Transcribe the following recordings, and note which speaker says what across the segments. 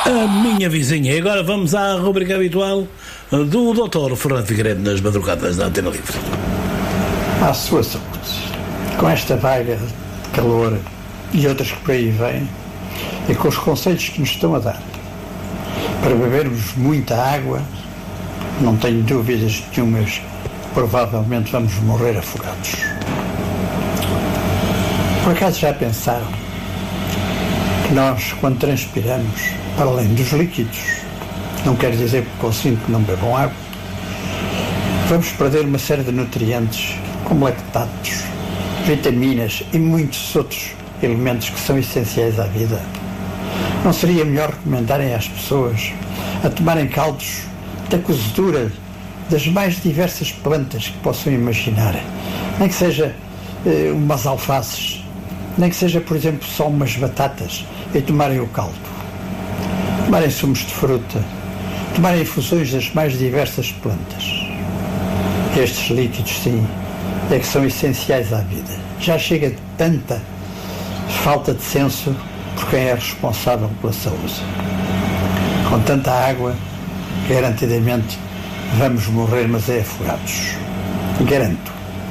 Speaker 1: A minha vizinha. E agora vamos à rubrica habitual do Dr. Fernando Figueiredo nas madrugadas da Antena Livre.
Speaker 2: À sua saúde. Com esta vaga de calor e outras que por aí vêm, e com os conselhos que nos estão a dar para bebermos muita água, não tenho dúvidas nenhumas, provavelmente vamos morrer afogados. Por acaso já pensaram que nós, quando transpiramos, para além dos líquidos, não quer dizer por consigo que não bebam água, vamos perder uma série de nutrientes, como lactatos, vitaminas e muitos outros elementos que são essenciais à vida? Não seria melhor recomendarem às pessoas a tomarem caldos da cozedura das mais diversas plantas que possam imaginar? Nem que seja umas alfaces, nem que seja, por exemplo, só umas batatas, e tomarem o caldo. Tomarem sumos de fruta, tomarem infusões das mais diversas plantas. Estes líquidos, sim, é que são essenciais à vida. Já chega de tanta falta de senso por quem é responsável pela saúde. Com tanta água, garantidamente vamos morrer, mas é afogados. Garanto.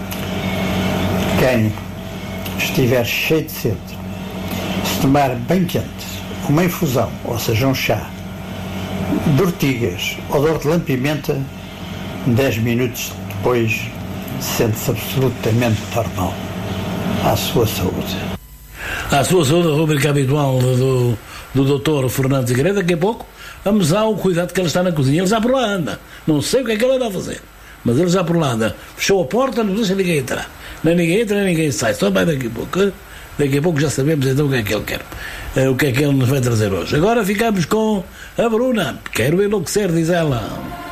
Speaker 2: Quem estiver cheio de sede, se tomar bem quente uma infusão, ou seja, um chá de ortigas ou de hortelã-pimenta, 10 minutos depois sente-se absolutamente normal. À sua saúde.
Speaker 1: À sua saúde, a rubrica habitual do Dr. Fernando Figueiredo. Daqui a pouco vamos ao cuidado que ele está na cozinha. Ele já por lá anda. Não sei o que é que ele anda a fazer, mas ele já por lá anda. Fechou a porta, não deixa ninguém entrar. Nem ninguém entra, nem ninguém sai. Só vai daqui a pouco. Daqui a pouco já sabemos então o que é que ele quer. O que é que ele nos vai trazer hoje. Agora ficamos com a Bruna. Quero enlouquecer, diz ela.